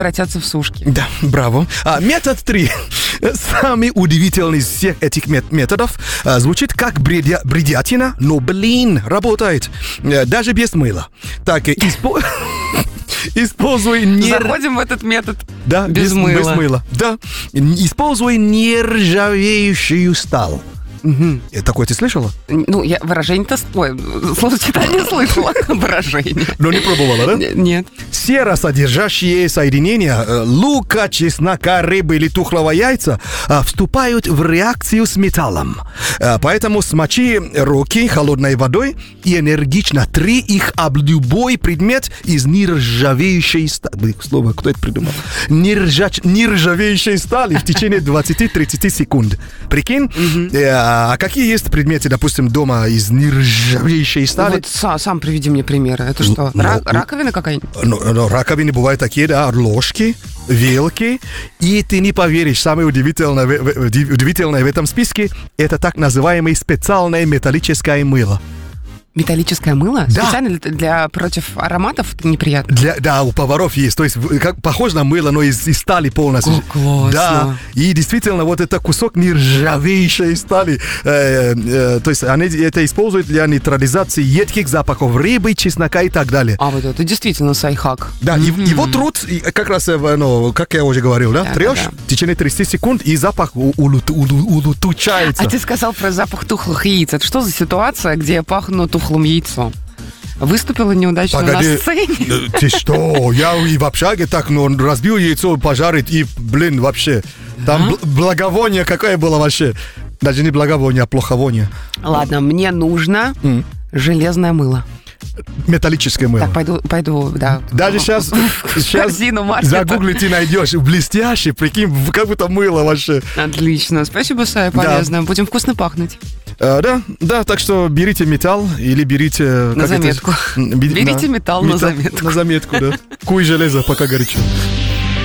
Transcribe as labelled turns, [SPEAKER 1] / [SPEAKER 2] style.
[SPEAKER 1] превратятся в сушки.
[SPEAKER 2] Да, браво. Метод 3. Самый удивительный из всех этих методов звучит как бредятина, но, работает. Даже без мыла. Так, используй
[SPEAKER 1] Заходим в этот метод
[SPEAKER 2] без мыла. Да. Используй нержавеющую сталь. Такое ты слышала?
[SPEAKER 1] Ну, я выражение-то... Ой, словосочетание слышала. Выражение.
[SPEAKER 2] Но не пробовала, да?
[SPEAKER 1] Нет.
[SPEAKER 2] Серосодержащие соединения лука, чеснока, рыбы или тухлого яйца вступают в реакцию с металлом. Поэтому смочи руки холодной водой и энергично три их об любой предмет из нержавеющей стали. Слово, кто это придумал? Нержавеющей стали в течение 20-30 секунд. Прикинь? А какие есть предметы, допустим, дома из нержавеющей стали?
[SPEAKER 1] Вот сам приведи мне примеры. Это что, раковина какая-нибудь?
[SPEAKER 2] Раковины бывают такие, да, ложки, вилки. И ты не поверишь, самое удивительное в этом списке – это так называемое специальное металлическое мыло.
[SPEAKER 1] Металлическое мыло?
[SPEAKER 2] Да.
[SPEAKER 1] Специально против ароматов неприятно?
[SPEAKER 2] Да, у поваров есть. То есть, как похоже на мыло, но из стали полностью.
[SPEAKER 1] О, классно.
[SPEAKER 2] Да. И действительно, вот это кусок нержавеющей стали. То есть, они это используют для нейтрализации едких запахов рыбы, чеснока и так далее.
[SPEAKER 1] А вот это действительно сайхак.
[SPEAKER 2] Да, его труд, как раз, как я уже говорил, да, трешь в течение 30 секунд, и запах улетучается.
[SPEAKER 1] А ты сказал про запах тухлых яиц. Это что за ситуация, где я пахну тухлым яйцом? Выступила неудачно на сцене.
[SPEAKER 2] Ты что? Я и в общаге так, разбил яйцо, пожарить, и, вообще. Там благовоние какое было вообще. Даже не благовоние, а плоховоние.
[SPEAKER 1] Ладно, мне нужно железное мыло.
[SPEAKER 2] Металлическое мыло.
[SPEAKER 1] Так, пойду, да.
[SPEAKER 2] Даже сейчас загуглите, найдешь. Блестящий, прикинь, как будто мыло вообще.
[SPEAKER 1] Отлично. Спасибо, Сая, полезно. Будем вкусно пахнуть.
[SPEAKER 2] Да, так что берите металл или берите...
[SPEAKER 1] На заметку. Берите металл на заметку.
[SPEAKER 2] На заметку, да. Куй железо, пока горячо.